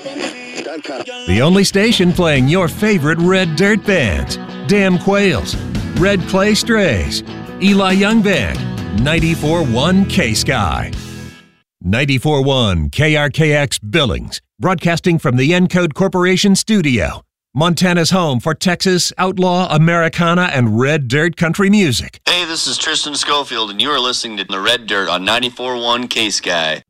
The only station playing your favorite Red Dirt bands. Damn Quails, Red Clay Strays, Eli Young Band, 94.1 K-Sky. 94.1 KRKX Billings, broadcasting from the Encode Corporation studio. Montana's home for Texas, outlaw, Americana, and Red Dirt country music. Hey, this is Tristan Schofield, and you are listening to The Red Dirt on 94.1 K-Sky.